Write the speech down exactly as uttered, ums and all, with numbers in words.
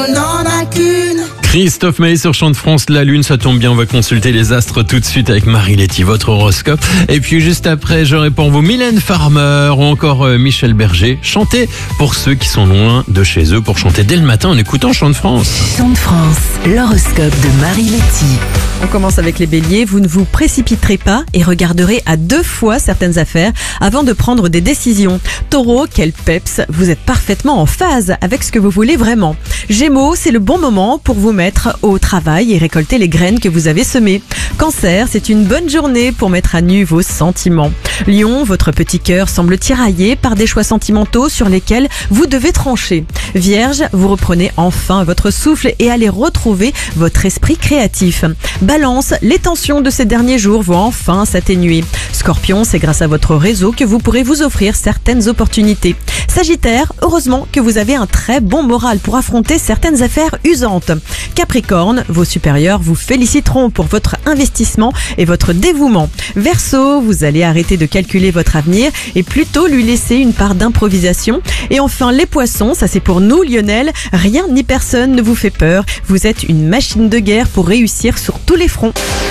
On n'en a qu'une. Christophe Maé sur Chant de France, la lune, ça tombe bien, on va consulter les astres tout de suite avec Marie Letty, votre horoscope. Et puis juste après, j'aurai pour vous Mylène Farmer ou encore euh, Michel Berger. Chantez pour ceux qui sont loin de chez eux, pour chanter dès le matin en écoutant Chant de France. Chant de France, l'horoscope de Marie Letty. On commence avec les béliers, vous ne vous précipiterez pas et regarderez à deux fois certaines affaires avant de prendre des décisions. Taureau, quel peps, vous êtes parfaitement en phase avec ce que vous voulez vraiment. Gémeaux, c'est le bon moment pour vous mettre au travail et récolter les graines que vous avez semées. Cancer, c'est une bonne journée pour mettre à nu vos sentiments. Lion, votre petit cœur semble tiraillé par des choix sentimentaux sur lesquels vous devez trancher. Vierge, vous reprenez enfin votre souffle et allez retrouver votre esprit créatif. Balance, les tensions de ces derniers jours vont enfin s'atténuer. Scorpion, c'est grâce à votre réseau que vous pourrez vous offrir certaines opportunités. Sagittaire, heureusement que vous avez un très bon moral pour affronter certaines affaires usantes. Capricorne, vos supérieurs vous féliciteront pour votre investissement et votre dévouement. Verseau, vous allez arrêter de calculer votre avenir et plutôt lui laisser une part d'improvisation. Et enfin les poissons, ça c'est pour nous Lionel, rien ni personne ne vous fait peur. Vous êtes une machine de guerre pour réussir sur tous les fronts.